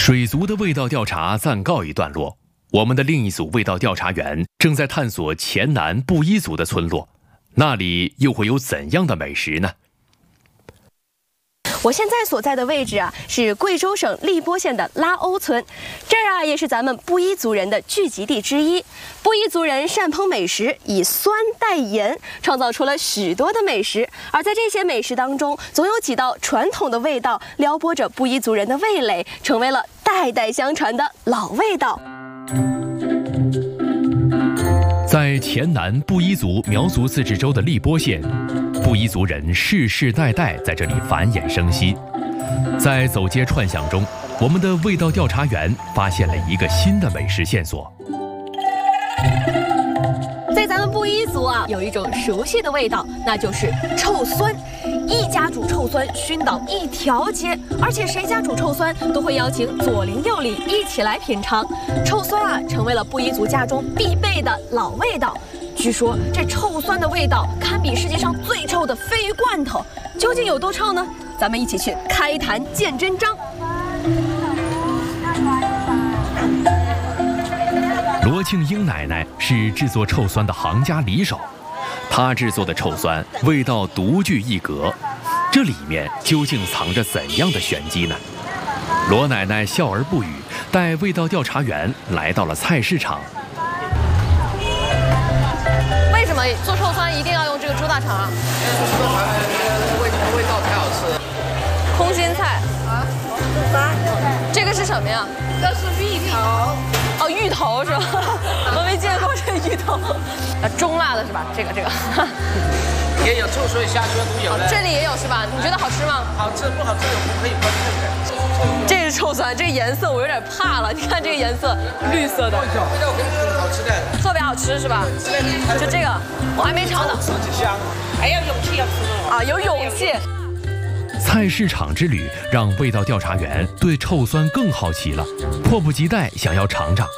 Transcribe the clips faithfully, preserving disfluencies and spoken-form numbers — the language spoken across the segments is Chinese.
水族的味道调查暂告一段落，我们的另一组味道调查员正在探索黔南布依族的村落，那里又会有怎样的美食呢？ 我现在所在的位置啊，是贵州省荔波县的拉欧村，这儿啊也是咱们布依族人的聚集地之一。布依族人善烹美食，以酸带盐，创造出了许多的美食。而在这些美食当中，总有几道传统的味道撩拨着布依族人的味蕾，成为了代代相传的老味道。 在黔南布依族苗族自治州的荔波县，布依族人世世代代在这里繁衍生息。在走街串巷中，我们的味道调查员发现了一个新的美食线索。 在咱们布依族啊，有一种熟悉的味道，那就是臭酸。一家煮臭酸熏倒一条街，而且谁家煮臭酸都会邀请左邻右里一起来品尝。臭酸啊，成为了布依族家中必备的老味道。据说这臭酸的味道堪比世界上最臭的鲱鱼罐头，究竟有多臭呢？咱们一起去开坛见真章。 罗庆英奶奶是制作臭酸的行家里手，她制作的臭酸味道独具一格，这里面究竟藏着怎样的玄机呢？罗奶奶笑而不语，带味道调查员来到了菜市场。 为什么做臭酸一定要用这个猪大肠啊？ 味味道太好吃。 空心菜啊，这个是什么呀？ 这是芋头。 哦，芋头是吧？我没见过这芋头。啊，中辣的是吧？这个这个。 也有臭酸虾酸都有的。 这里也有是吧？你觉得好吃吗？ 好吃，不好吃我可以分辨的。 这是臭酸，这个颜色我有点怕了。你看这个颜色，绿色的。 这个我跟你说好吃的， 特别好吃是吧？就这个，我还没尝呢。 吃起香，还要勇气要吃啊，有勇气。 菜市场之旅让味道调查员对臭酸更好奇了，迫不及待想要尝尝。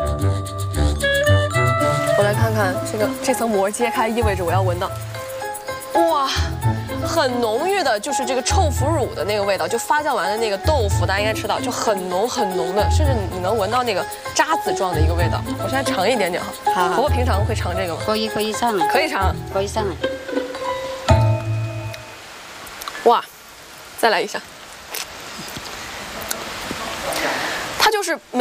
我来看看这个这层膜揭开，意味着我要闻到，哇，很浓郁的，就是这个臭腐乳的那个味道，就发酵完的那个豆腐，大家应该吃到，就很浓很浓的，甚至你能闻到那个渣子状的一个味道。我现在尝一点点哈， 好， 婆婆平常会尝这个吗？ 可以，可以上来， 可以尝， 可以上来。 哇，再来一下，它就是。